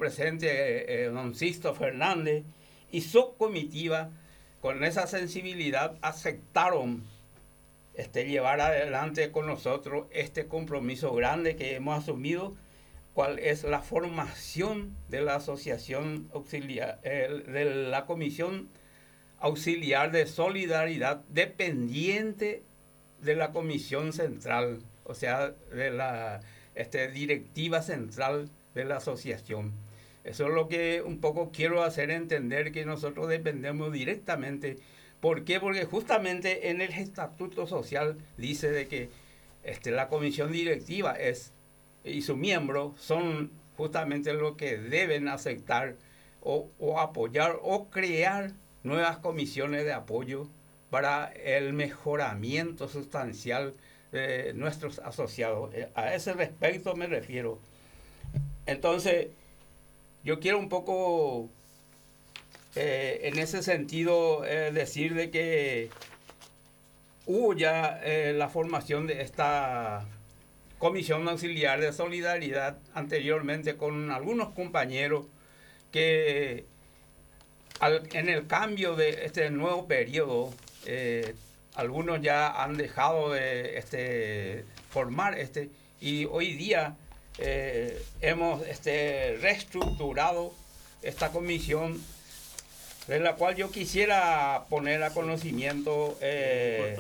presente don Sisto Fernández y su comitiva, con esa sensibilidad, aceptaron llevar adelante con nosotros este compromiso grande que hemos asumido, cuál es la formación de la asociación auxiliar, de la Comisión Auxiliar de Solidaridad, dependiente de la Comisión Central, o sea, de la directiva central de la asociación. Eso es lo que un poco quiero hacer entender, que nosotros dependemos directamente. ¿Por qué? Porque justamente en el Estatuto Social dice de que la comisión directiva y sus miembros son justamente los que deben aceptar o apoyar o crear nuevas comisiones de apoyo para el mejoramiento sustancial de nuestros asociados. A ese respecto me refiero. Entonces, yo quiero un poco en ese sentido decir de que hubo ya la formación de esta Comisión Auxiliar de Solidaridad anteriormente con algunos compañeros que en el cambio de este nuevo periodo, algunos ya han dejado de formar y hoy día hemos reestructurado esta comisión, de la cual yo quisiera poner a conocimiento de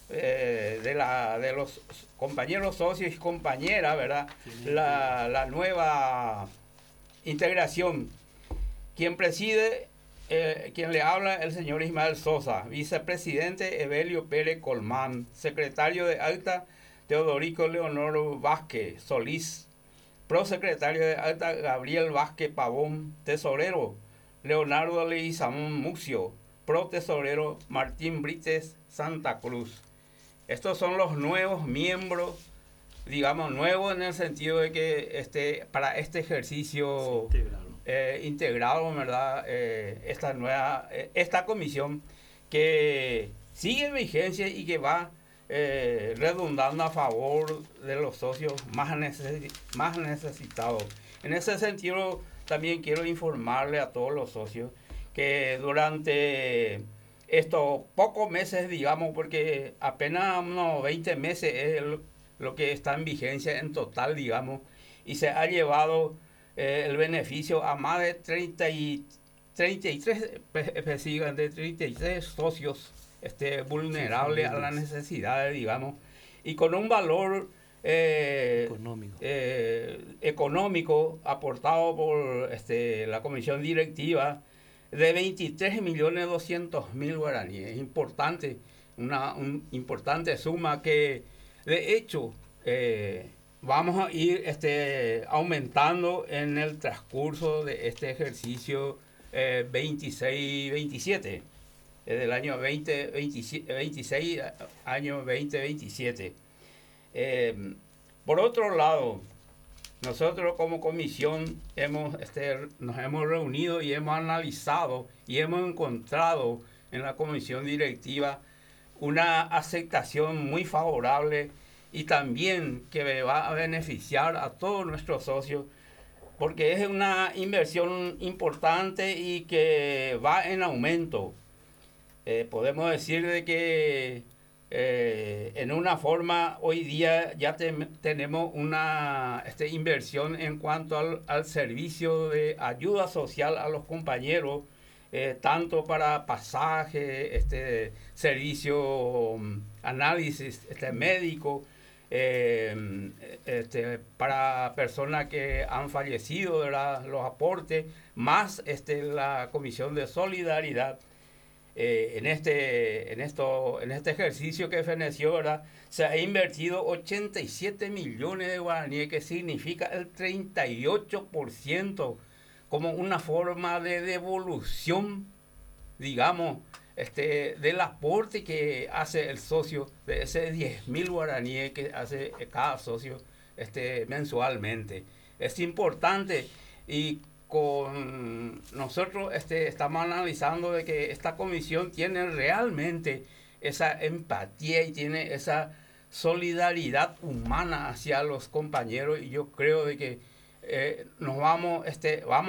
los compañeros socios y compañeras, ¿verdad? La nueva integración. Quien preside, quien le habla, el señor Ismael Sosa, vicepresidente Evelio Pérez Colmán, secretario de acta Teodorico Leonor Vázquez Solís, prosecretario de acta Gabriel Vázquez Pavón, tesorero Leonardo Leguizamón Muxio, pro tesorero Martín Brites Santa Cruz. Estos son los nuevos miembros, digamos nuevos en el sentido de que para este ejercicio integrado, ¿verdad? Esta comisión que sigue en vigencia y que va redundando a favor de los socios más necesitados. En ese sentido, también quiero informarle a todos los socios que durante estos pocos meses, digamos, porque apenas unos 20 meses es lo que está en vigencia en total, digamos, y se ha llevado el beneficio a más de 33 socios vulnerables a las necesidades, digamos, y con un valor económico aportado por la comisión directiva de 23.200.000 guaraníes. Es importante, una importante suma que de hecho vamos a ir aumentando en el transcurso de este ejercicio 26-27, del año 2026 año 2027. Por otro lado, nosotros como comisión nos hemos reunido y hemos analizado y hemos encontrado en la comisión directiva una aceptación muy favorable y también que va a beneficiar a todos nuestros socios, porque es una inversión importante y que va en aumento. Podemos decir de que en una forma hoy día ya tenemos una inversión en cuanto al servicio de ayuda social a los compañeros, tanto para pasaje, servicio, análisis médico, para personas que han fallecido, ¿verdad? Los aportes, más la Comisión de Solidaridad. En este ejercicio que feneció, ¿verdad? Se ha invertido 87 millones de guaraníes, que significa el 38% como una forma de devolución, digamos, del aporte que hace el socio, de ese 10.000 guaraníes que hace cada socio mensualmente. Es importante, y con nosotros estamos analizando de que esta comisión tiene realmente esa empatía y tiene esa solidaridad humana hacia los compañeros, y yo creo de que vamos